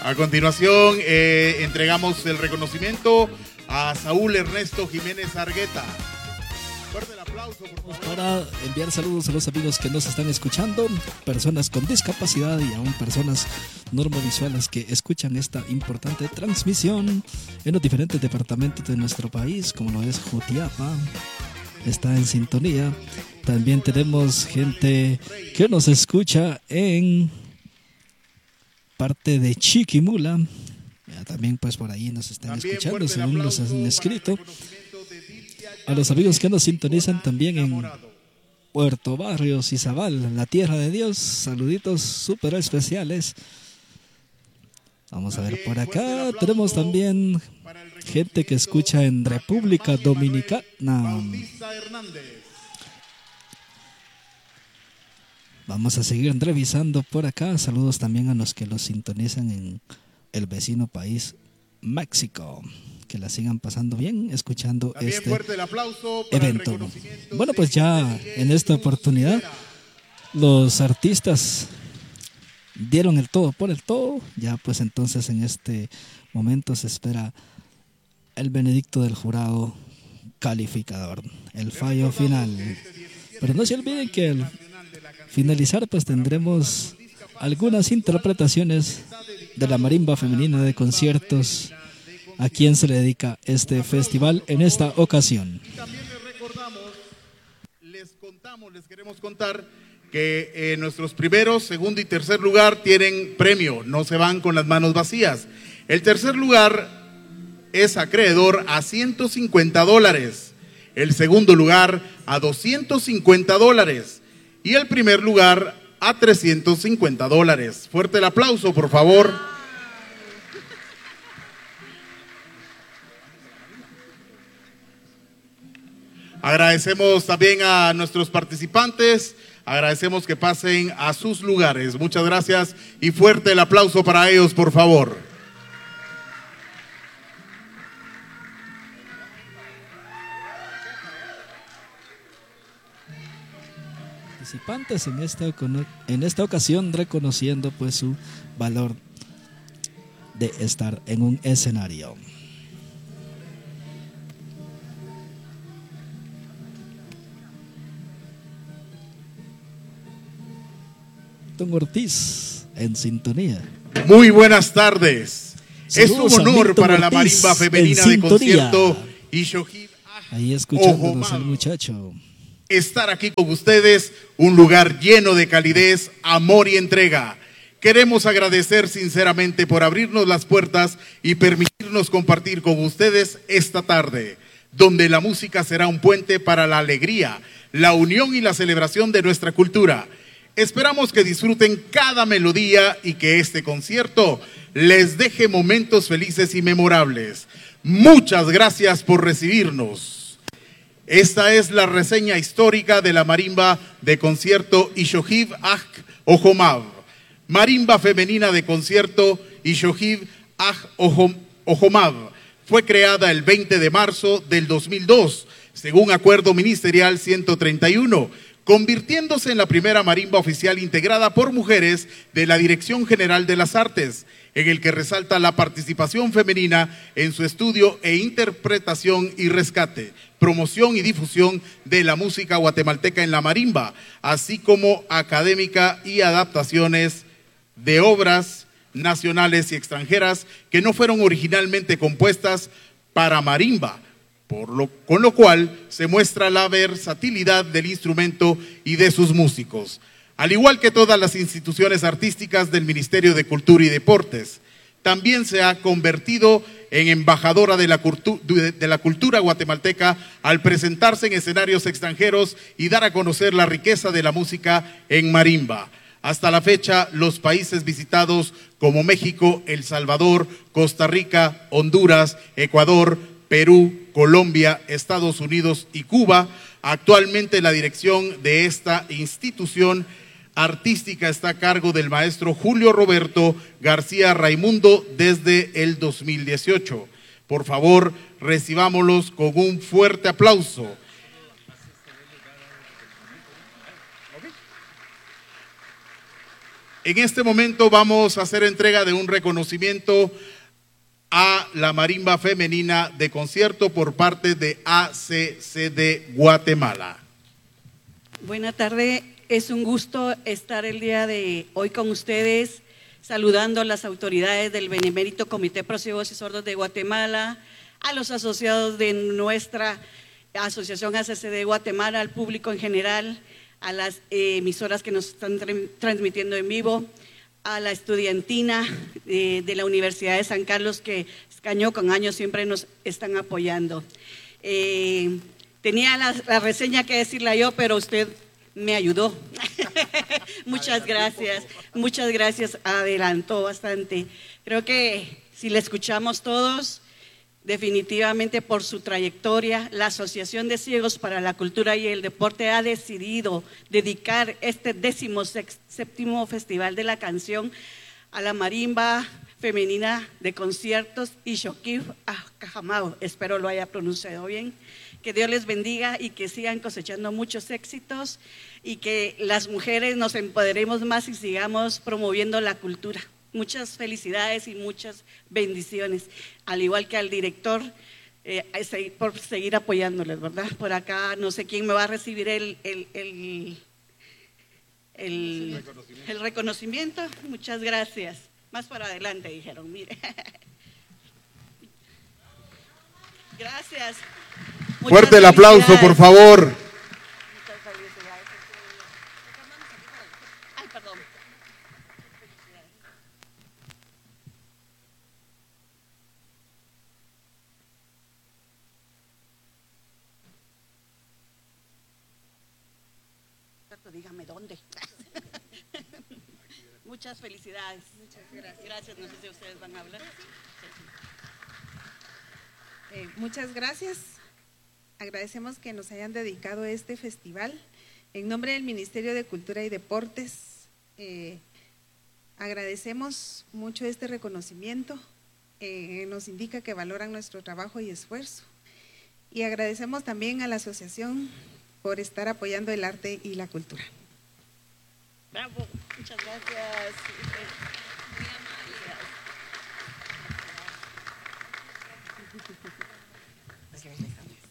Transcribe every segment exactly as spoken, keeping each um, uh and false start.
A continuación, eh, entregamos el reconocimiento a Saúl Ernesto Jiménez Argueta. Fuerte el aplauso, por favor. Para enviar saludos a los amigos que nos están escuchando, personas con discapacidad y aún personas normovisuales que escuchan esta importante transmisión en los diferentes departamentos de nuestro país, como lo es Jutiapa, está en sintonía. También tenemos gente que nos escucha en parte de Chiquimula. Ya, también pues por ahí nos están también escuchando, según nos han escrito. A los amigos que nos sintonizan también en Puerto Barrios, Izabal, la tierra de Dios, saluditos súper especiales. Vamos a ver por acá, tenemos también gente que escucha en República Dominicana. Vamos a seguir revisando por acá. Saludos también a los que los sintonizan en el vecino país México. Que la sigan pasando bien escuchando también este fuerte el aplauso para evento. El bueno, pues ya en esta oportunidad los artistas dieron el todo por el todo. Ya pues entonces en este momento se espera el veredicto del jurado calificador, el fallo final. Pero no se olviden que al finalizar pues tendremos algunas interpretaciones de la marimba femenina de conciertos a quien se le dedica este festival en esta ocasión. También les recordamos, les contamos, les queremos contar que eh, nuestros primeros, segundo y tercer lugar tienen premio, no se van con las manos vacías. El tercer lugar es acreedor a ciento cincuenta dólares, el segundo lugar a doscientos cincuenta dólares y el primer lugar a trescientos cincuenta dólares. Fuerte el aplauso, por favor. Agradecemos también a nuestros participantes, agradecemos que pasen a sus lugares. Muchas gracias y fuerte el aplauso para ellos, por favor. Participantes en esta, en esta ocasión reconociendo pues su valor de estar en un escenario. Don Ortiz en sintonía. Muy buenas tardes. Saludos, es un honor para la marimba femenina de concierto y Shohib ahí escuchándonos el muchacho. Estar aquí con ustedes, un lugar lleno de calidez, amor y entrega. Queremos agradecer sinceramente por abrirnos las puertas y permitirnos compartir con ustedes esta tarde, donde la música será un puente para la alegría, la unión y la celebración de nuestra cultura. Esperamos que disfruten cada melodía y que este concierto les deje momentos felices y memorables. Muchas gracias por recibirnos. Esta es la reseña histórica de la marimba de concierto Ishohib Aj Ojomab. Marimba femenina de concierto Ishohib Aj Ojomab. Fue creada el veinte de marzo del dos mil dos, según Acuerdo Ministerial ciento treinta y uno, convirtiéndose en la primera marimba oficial integrada por mujeres de la Dirección General de las Artes, en el que resalta la participación femenina en su estudio e interpretación y rescate, promoción y difusión de la música guatemalteca en la marimba, así como académica y adaptaciones de obras nacionales y extranjeras que no fueron originalmente compuestas para marimba, por lo, con lo cual se muestra la versatilidad del instrumento y de sus músicos. Al igual que todas las instituciones artísticas del Ministerio de Cultura y Deportes, también se ha convertido en embajadora de la, de la cultura guatemalteca al presentarse en escenarios extranjeros y dar a conocer la riqueza de la música en marimba. Hasta la fecha, los países visitados como México, El Salvador, Costa Rica, Honduras, Ecuador, Perú, Colombia, Estados Unidos y Cuba. Actualmente la dirección de esta institución artística está a cargo del maestro Julio Roberto García Raimundo desde el dos mil dieciocho. Por favor, recibámoslos con un fuerte aplauso. En este momento vamos a hacer entrega de un reconocimiento a la marimba femenina de concierto por parte de A C C de Guatemala. Buenas tardes, es un gusto estar el día de hoy con ustedes, saludando a las autoridades del Benemérito Comité Pro Ciegos y Sordos de Guatemala, a los asociados de nuestra Asociación A C C de Guatemala, al público en general, a las eh, emisoras que nos están tra- transmitiendo en vivo, a la estudiantina eh, de la Universidad de San Carlos, que año con año siempre nos están apoyando. Eh, tenía la, la reseña que decirla yo, pero usted me ayudó. Muchas gracias, muchas gracias, adelantó bastante. Creo que si le escuchamos todos, definitivamente por su trayectoria, la Asociación de Ciegos para la Cultura y el Deporte ha decidido dedicar este décimo séptimo Festival de la Canción a la marimba femenina de conciertos y Xochitl Ajamao, espero lo haya pronunciado bien. Que Dios les bendiga y que sigan cosechando muchos éxitos y que las mujeres nos empoderemos más y sigamos promoviendo la cultura. Muchas felicidades y muchas bendiciones, al igual que al director, eh, por seguir apoyándoles, ¿verdad? Por acá no sé quién me va a recibir el, el, el, el, reconocimiento. el reconocimiento. Muchas gracias. Más para adelante dijeron, mire. Gracias. Muchas Fuerte el aplauso, por favor. Muchas felicidades. Ay, perdón. Dígame dónde. Muchas felicidades. Muchas gracias. Gracias. No sé si ustedes van a hablar. Eh, muchas gracias. Agradecemos que nos hayan dedicado este festival. En nombre del Ministerio de Cultura y Deportes, eh, agradecemos mucho este reconocimiento. Eh, nos indica que valoran nuestro trabajo y esfuerzo. Y agradecemos también a la asociación por estar apoyando el arte y la cultura. Bravo, muchas gracias. Muy amable.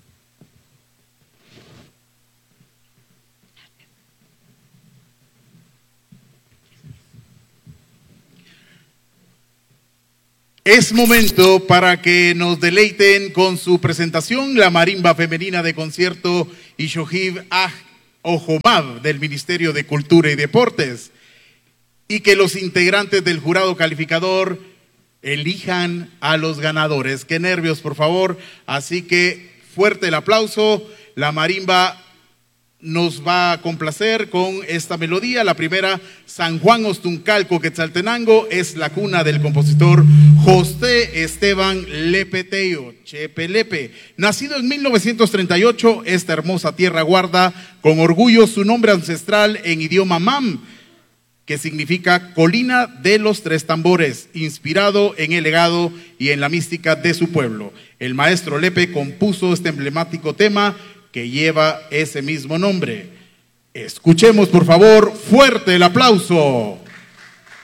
Es momento para que nos deleiten con su presentación la marimba femenina de concierto y Xochitl Ajomab del Ministerio de Cultura y Deportes, y que los integrantes del jurado calificador elijan a los ganadores. Qué nervios, por favor. Así que fuerte el aplauso. La marimba nos va a complacer con esta melodía. La primera, San Juan Ostuncalco, Quetzaltenango, es la cuna del compositor José Esteban Lepeteyo, Chepe Lepe. Nacido en mil novecientos treinta y ocho, esta hermosa tierra guarda con orgullo su nombre ancestral en idioma mam, que significa colina de los tres tambores, inspirado en el legado y en la mística de su pueblo. El maestro Lepe compuso este emblemático tema que lleva ese mismo nombre. Escuchemos, por favor, fuerte el aplauso.